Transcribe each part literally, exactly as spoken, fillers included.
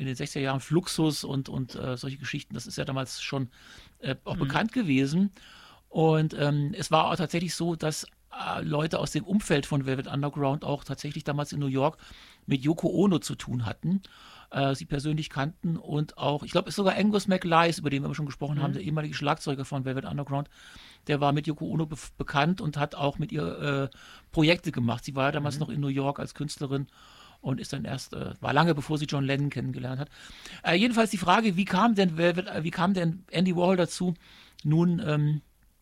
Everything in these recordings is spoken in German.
in den sechziger Jahren Fluxus und, und äh, solche Geschichten, das ist ja damals schon äh, auch Mhm. bekannt gewesen. Und ähm, es war auch tatsächlich so, dass äh, Leute aus dem Umfeld von Velvet Underground auch tatsächlich damals in New York mit Yoko Ono zu tun hatten, äh, sie persönlich kannten und auch, ich glaube, es ist sogar Angus MacLice, über den wir schon gesprochen haben, Mhm. der ehemalige Schlagzeuger von Velvet Underground, der war mit Yoko Ono be bekannt und hat auch mit ihr äh, Projekte gemacht. Sie war ja damals Mhm. noch in New York als Künstlerin und ist dann erst, äh, war lange bevor sie John Lennon kennengelernt hat. Äh, jedenfalls die Frage, wie kam denn Velvet, äh, wie kam denn Andy Warhol dazu, nun ähm,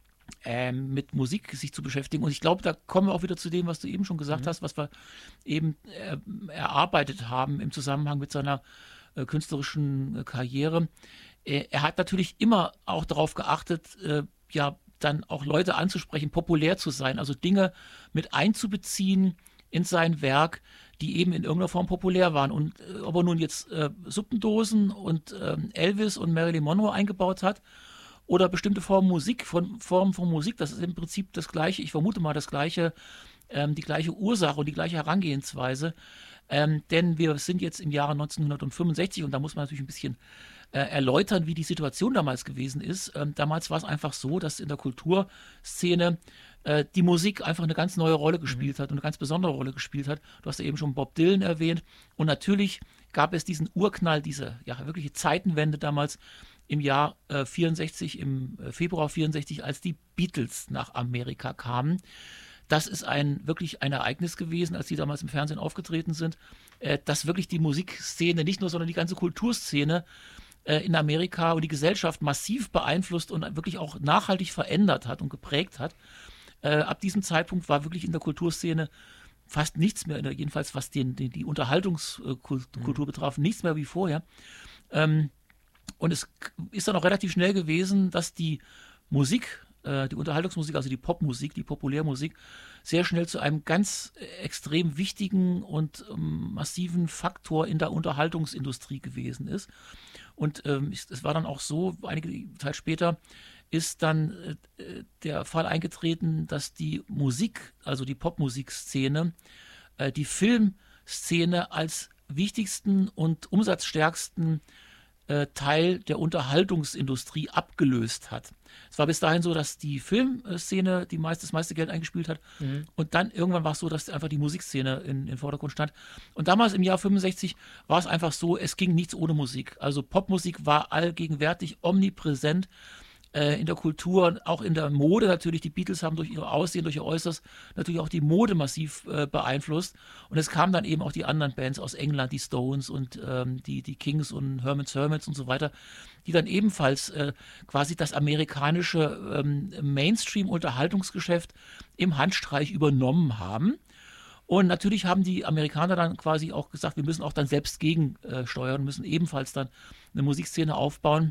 ähm, mit Musik sich zu beschäftigen? Und ich glaube, da kommen wir auch wieder zu dem, was du eben schon gesagt Mhm. hast, was wir eben äh, erarbeitet haben im Zusammenhang mit seiner äh, künstlerischen äh, Karriere. Äh, er hat natürlich immer auch darauf geachtet, äh, ja, dann auch Leute anzusprechen, populär zu sein, also Dinge mit einzubeziehen in sein Werk, die eben in irgendeiner Form populär waren. Und äh, ob er nun jetzt äh, Suppendosen und ähm, Elvis und Marilyn Monroe eingebaut hat oder bestimmte Formen Musik, von Formen von Musik, das ist im Prinzip das Gleiche, ich vermute mal das Gleiche, ähm, die gleiche Ursache und die gleiche Herangehensweise. Ähm, denn wir sind jetzt im Jahre neunzehnhundertfünfundsechzig und da muss man natürlich ein bisschen äh, erläutern, wie die Situation damals gewesen ist. Ähm, damals war es einfach so, dass in der Kulturszene äh, die Musik einfach eine ganz neue Rolle gespielt Mhm. hat und eine ganz besondere Rolle gespielt hat. Du hast ja eben schon Bob Dylan erwähnt und natürlich gab es diesen Urknall, diese ja wirkliche Zeitenwende damals im Jahr äh, vierundsechzig, im äh, Februar vierundsechzig, als die Beatles nach Amerika kamen. Das ist ein wirklich ein Ereignis gewesen, als die damals im Fernsehen aufgetreten sind, äh, dass wirklich die Musikszene, nicht nur, sondern die ganze Kulturszene äh, in Amerika und die Gesellschaft massiv beeinflusst und wirklich auch nachhaltig verändert hat und geprägt hat. Äh, ab diesem Zeitpunkt war wirklich in der Kulturszene fast nichts mehr, jedenfalls was den, den, die Unterhaltungskultur Mhm. betraf, nichts mehr wie vorher. Ähm, und es ist dann auch relativ schnell gewesen, dass die Musik, äh, die Unterhaltungsmusik, also die Popmusik, die Populärmusik, sehr schnell zu einem ganz äh, extrem wichtigen und ähm, massiven Faktor in der Unterhaltungsindustrie gewesen ist. Und ähm, es, es war dann auch so, einige Zeit später ist dann äh, der Fall eingetreten, dass die Musik, also die Popmusikszene, äh, die Filmszene als wichtigsten und umsatzstärksten äh, Teil der Unterhaltungsindustrie abgelöst hat. Es war bis dahin so, dass die Filmszene die meist, das meiste Geld eingespielt hat Mhm. und dann irgendwann war es so, dass einfach die Musikszene in, in den Vordergrund stand. Und damals im Jahr fünfundsechzig war es einfach so, es ging nichts ohne Musik. Also Popmusik war allgegenwärtig, omnipräsent äh, in der Kultur, auch in der Mode natürlich. Die Beatles haben durch ihr Aussehen, durch ihr Äußeres natürlich auch die Mode massiv äh, beeinflusst. Und es kamen dann eben auch die anderen Bands aus England, die Stones und ähm, die, die Kings und Herman's Hermits und so weiter, die dann ebenfalls äh, quasi das amerikanische ähm, Mainstream-Unterhaltungsgeschäft im Handstreich übernommen haben. Und natürlich haben die Amerikaner dann quasi auch gesagt, wir müssen auch dann selbst gegensteuern, müssen ebenfalls dann eine Musikszene aufbauen.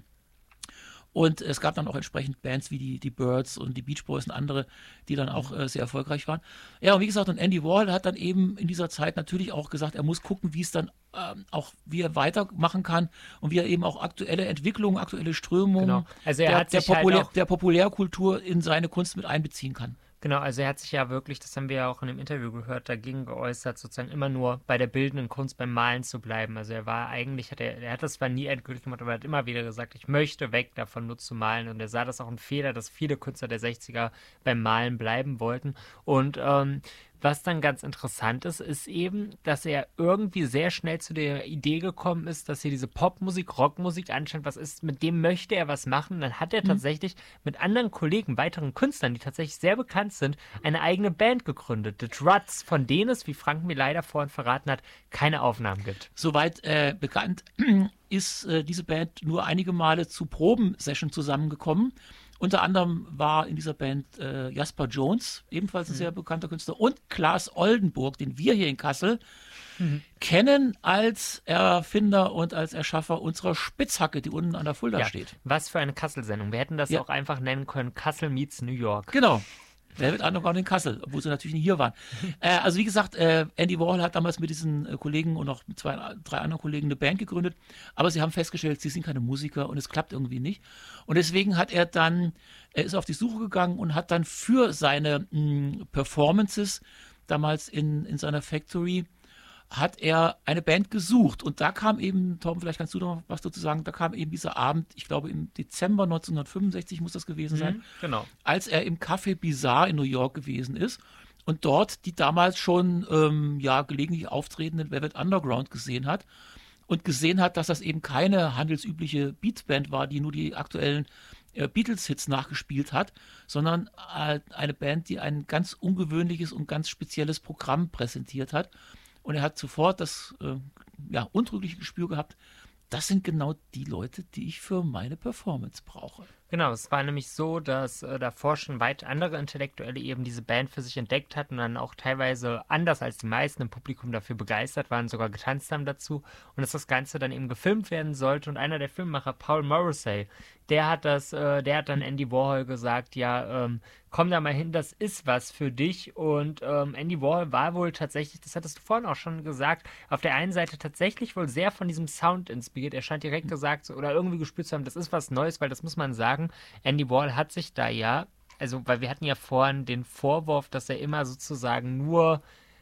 Und es gab dann auch entsprechend Bands wie die, die Byrds und die Beach Boys und andere, die dann auch Mhm. äh, sehr erfolgreich waren. Ja, und wie gesagt, und Andy Warhol hat dann eben in dieser Zeit natürlich auch gesagt, er muss gucken, wie es dann ähm, auch, wie er weitermachen kann und wie er eben auch aktuelle Entwicklungen, aktuelle Genau. Strömungen Also er der, hat der, sich halt Populär, auch, der Populärkultur in seine Kunst mit einbeziehen kann. genau, also er hat sich ja wirklich, das haben wir ja auch in dem Interview gehört, dagegen geäußert, sozusagen immer nur bei der bildenden Kunst beim Malen zu bleiben. Also er war eigentlich, hat er, er hat das zwar nie endgültig gemacht, aber er hat immer wieder gesagt, ich möchte weg davon, nur zu malen. Und er sah das auch ein Fehler, dass viele Künstler der sechziger beim Malen bleiben wollten. Und ähm, was dann ganz interessant ist, ist eben, dass er irgendwie sehr schnell zu der Idee gekommen ist, dass hier diese Popmusik, Rockmusik anscheinend was ist, mit dem möchte er was machen. Und dann hat er Hm? tatsächlich mit anderen Kollegen, weiteren Künstlern, die tatsächlich sehr bekannt sind, eine eigene Band gegründet. The Druds, von denen es, wie Frank mir leider vorhin verraten hat, keine Aufnahmen gibt. Soweit äh, bekannt ist äh, diese Band nur einige Male zu Probensessions zusammengekommen. Unter anderem war in dieser Band äh, Jasper Jones, ebenfalls ein Mhm. sehr bekannter Künstler, und Klaas Oldenburg, den wir hier in Kassel Mhm. kennen als Erfinder und als Erschaffer unserer Spitzhacke, die unten an der Fulda Ja, steht. was für eine Kassel-Sendung. Wir hätten das Ja, auch einfach nennen können, Kassel meets New York. genau. Velvet Underground in Kassel, obwohl sie natürlich nicht hier waren. Äh, also wie gesagt, äh, Andy Warhol hat damals mit diesen äh, Kollegen und auch mit zwei, drei anderen Kollegen eine Band gegründet, aber sie haben festgestellt, sie sind keine Musiker und es klappt irgendwie nicht. Und deswegen hat er dann, er ist auf die Suche gegangen und hat dann für seine mh, Performances damals in, in seiner Factory, hat er eine Band gesucht. Und da kam eben, Torben, vielleicht kannst du noch was dazu sagen, da kam eben dieser Abend, ich glaube im Dezember neunzehnhundertfünfundsechzig muss das gewesen sein, Mhm, genau. als er im Café Bizarre in New York gewesen ist und dort die damals schon ähm, ja, gelegentlich auftretenden Velvet Underground gesehen hat und gesehen hat, dass das eben keine handelsübliche Beatband war, die nur die aktuellen äh, Beatles-Hits nachgespielt hat, sondern äh, eine Band, die ein ganz ungewöhnliches und ganz spezielles Programm präsentiert hat. Und er hat sofort das äh, ja, untrügliche Gespür gehabt, das sind genau die Leute, die ich für meine Performance brauche. Genau, es war nämlich so, dass äh, davor schon weit andere Intellektuelle eben diese Band für sich entdeckt hatten und dann auch teilweise anders als die meisten im Publikum dafür begeistert waren, sogar getanzt haben dazu und dass das Ganze dann eben gefilmt werden sollte und einer der Filmemacher, Paul Morrissey, der hat das, äh, der hat dann Andy Warhol gesagt, ja, ähm, komm da mal hin, das ist was für dich und ähm, Andy Warhol war wohl tatsächlich, das hattest du vorhin auch schon gesagt, auf der einen Seite tatsächlich wohl sehr von diesem Sound inspiriert, er scheint direkt gesagt oder irgendwie gespürt zu haben, das ist was Neues, weil das muss man sagen, Andy Warhol hat sich da ja, also weil wir hatten ja vorhin den Vorwurf, dass er immer sozusagen nur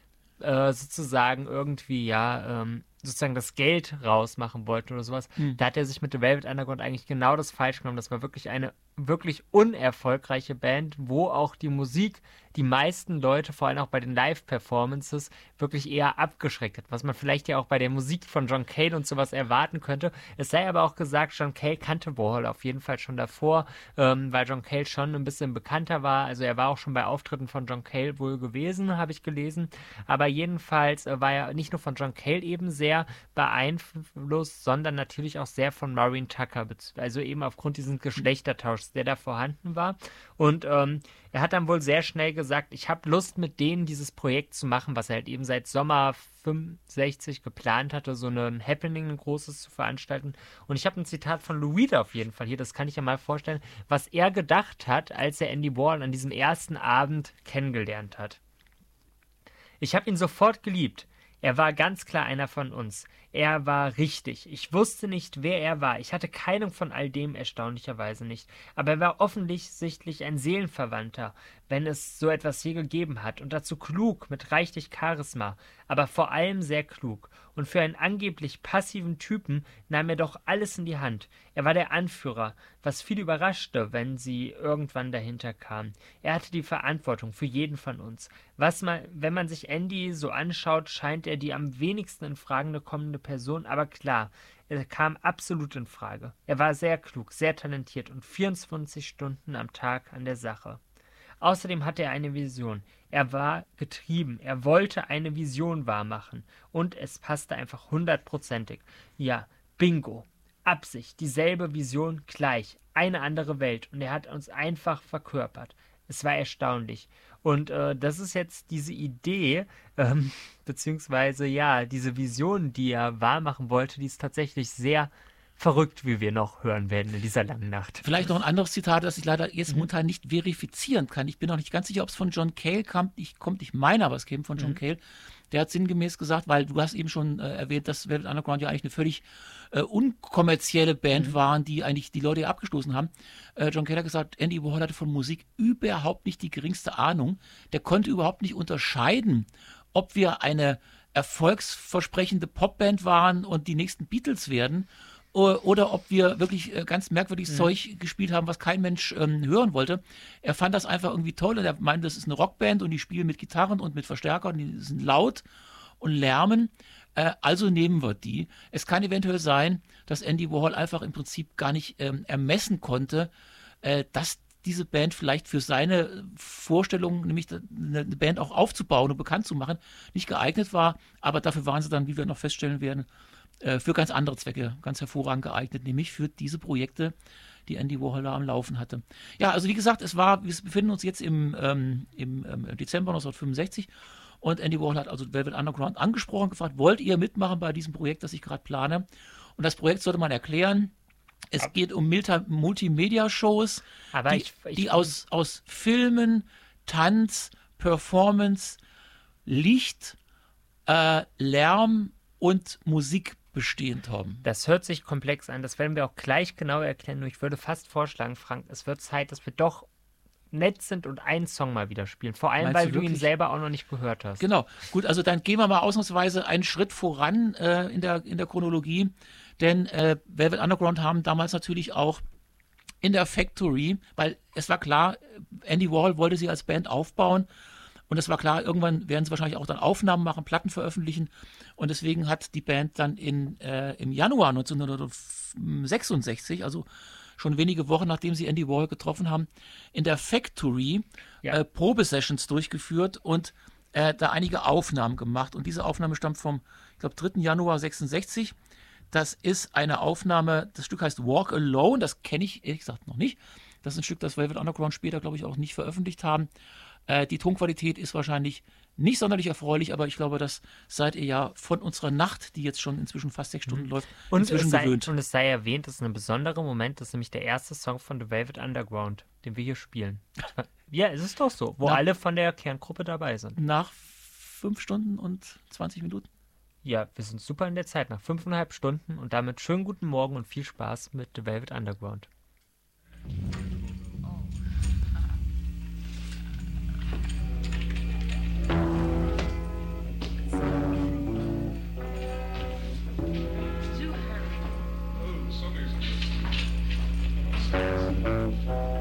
äh, sozusagen irgendwie ja ähm, sozusagen das Geld rausmachen wollte oder sowas. Hm. Da hat er sich mit The Velvet Underground eigentlich genau das falsch genommen. Das war wirklich eine wirklich unerfolgreiche Band, wo auch die Musik die meisten Leute, vor allem auch bei den Live-Performances, wirklich eher abgeschreckt hat. Was man vielleicht ja auch bei der Musik von John Cale und sowas erwarten könnte. Es sei aber auch gesagt, John Cale kannte Warhol auf jeden Fall schon davor, ähm, weil John Cale schon ein bisschen bekannter war. Also er war auch schon bei Auftritten von John Cale wohl gewesen, habe ich gelesen. Aber jedenfalls äh, war er nicht nur von John Cale eben sehr beeinflusst, sondern natürlich auch sehr von Maureen Tucker. Also eben aufgrund dieses Geschlechtertauschs, der da vorhanden war. Und ähm, er hat dann wohl sehr schnell gesagt, ich habe Lust mit denen dieses Projekt zu machen, was er halt eben seit Sommer fünfundsechzig geplant hatte, so ein Happening, ein großes zu veranstalten. Und ich habe ein Zitat von Lou Reed auf jeden Fall hier, das kann ich ja mal vorstellen, was er gedacht hat, als er Andy Warhol an diesem ersten Abend kennengelernt hat. Ich habe ihn sofort geliebt. Er war ganz klar einer von uns. Er war richtig. Ich wusste nicht, wer er war. Ich hatte keine von all dem, erstaunlicherweise nicht. Aber er war offensichtlich ein Seelenverwandter, wenn es so etwas je gegeben hat. Und dazu klug, mit reichlich Charisma. Aber vor allem sehr klug. Und für einen angeblich passiven Typen nahm er doch alles in die Hand. Er war der Anführer, was viele überraschte, wenn sie irgendwann dahinter kamen. Er hatte die Verantwortung für jeden von uns. Was man, wenn man sich Andy so anschaut, scheint er die am wenigsten in Frage kommende Person, aber klar, er kam absolut in Frage. Er war sehr klug, sehr talentiert und vierundzwanzig Stunden am Tag an der Sache. Außerdem hatte er eine Vision. Er war getrieben. Er wollte eine Vision wahrmachen. Und es passte einfach hundertprozentig. Ja, bingo. Absicht. Dieselbe Vision gleich. Eine andere Welt. Und er hat uns einfach verkörpert. Es war erstaunlich. Und äh, das ist jetzt diese Idee, ähm, beziehungsweise ja, diese Vision, die er wahrmachen wollte, die ist tatsächlich sehr verrückt, wie wir noch hören werden in dieser langen Nacht. Vielleicht noch ein anderes Zitat, das ich leider jetzt momentan nicht verifizieren kann. Ich bin noch nicht ganz sicher, ob es von John Cale kam. Ich, kommt, ich meine aber, es käme von John mhm. Cale. Der hat sinngemäß gesagt, weil du hast eben schon äh, erwähnt, dass Velvet Underground ja eigentlich eine völlig äh, unkommerzielle Band mhm. waren, die eigentlich die Leute abgestoßen haben. Äh, John Cale hat gesagt, Andy Warhol hatte von Musik überhaupt nicht die geringste Ahnung. Der konnte überhaupt nicht unterscheiden, ob wir eine erfolgsversprechende Popband waren und die nächsten Beatles werden, oder ob wir wirklich ganz merkwürdiges mhm. Zeug gespielt haben, was kein Mensch ähm, hören wollte. Er fand das einfach irgendwie toll und er meinte, das ist eine Rockband und die spielen mit Gitarren und mit Verstärkern, die sind laut und lärmen. Äh, also nehmen wir die. Es kann eventuell sein, dass Andy Warhol einfach im Prinzip gar nicht ähm, ermessen konnte, äh, dass diese Band vielleicht für seine Vorstellung, nämlich eine Band auch aufzubauen und bekannt zu machen, nicht geeignet war. Aber dafür waren sie dann, wie wir noch feststellen werden, für ganz andere Zwecke ganz hervorragend geeignet, nämlich für diese Projekte, die Andy Warhol da am Laufen hatte. Ja, also wie gesagt, es war, wir befinden uns jetzt im, ähm, im ähm, Dezember neunzehnhundertfünfundsechzig und Andy Warhol hat also Velvet Underground angesprochen, gefragt, wollt ihr mitmachen bei diesem Projekt, das ich gerade plane? Und das Projekt sollte man erklären. Es aber geht um Multimedia-Shows, die, ich, ich, die aus, aus Filmen, Tanz, Performance, Licht, äh, Lärm und Musik bestehend haben. Das hört sich komplex an, das werden wir auch gleich genau erklären, nur ich würde fast vorschlagen, Frank, es wird Zeit, dass wir doch nett sind und einen Song mal wieder spielen. Vor allem, Meinst weil du du ihn wirklich? selber auch noch nicht gehört hast. Genau. Gut, also dann gehen wir mal ausnahmsweise einen Schritt voran äh, in der, in der Chronologie. Denn äh, Velvet Underground haben damals natürlich auch in der Factory, weil es war klar, Andy Warhol wollte sie als Band aufbauen. Und es war klar, irgendwann werden sie wahrscheinlich auch dann Aufnahmen machen, Platten veröffentlichen. Und deswegen hat die Band dann in, äh, im Januar neunzehnhundertsechsundsechzig, also schon wenige Wochen nachdem sie Andy Warhol getroffen haben, in der Factory Ja. äh, Probesessions durchgeführt und äh, da einige Aufnahmen gemacht. Und diese Aufnahme stammt vom, ich glaube, dritten Januar sechsundsechzig. Das ist eine Aufnahme, das Stück heißt Walk Alone, das kenne ich ehrlich gesagt noch nicht. Das ist ein Stück, das Velvet Underground später, glaube ich, auch nicht veröffentlicht haben. Äh, die Tonqualität ist wahrscheinlich nicht sonderlich erfreulich, aber ich glaube, das seid ihr ja von unserer Nacht, die jetzt schon inzwischen fast sechs Stunden läuft, Und inzwischen es, sei, gewöhnt. und es sei erwähnt, das ist ein besonderer Moment, das ist nämlich der erste Song von The Velvet Underground, den wir hier spielen. Ja, es ist doch so, wo Na. alle von der Kerngruppe dabei sind. Nach fünf Stunden und zwanzig Minuten. Ja, wir sind super in der Zeit, nach fünfeinhalb Stunden und damit schönen guten Morgen und viel Spaß mit The Velvet Underground. Oh, somebody's